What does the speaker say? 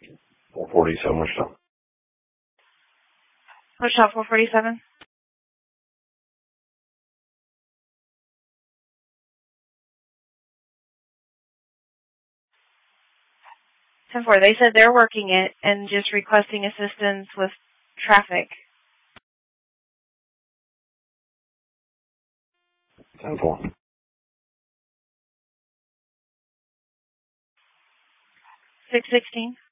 447 Wichita. Wichita 447. 10-4. They said they're working it and just requesting assistance with traffic. 10-4. 616.